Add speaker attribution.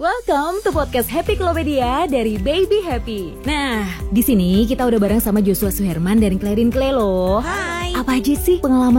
Speaker 1: Welcome to podcast Happy Klopedia dari Baby Happy. Nah, di sini kita udah bareng sama Joshua Suherman dan Clarin Clay loh.
Speaker 2: Hai.
Speaker 1: Apa aja sih pengalaman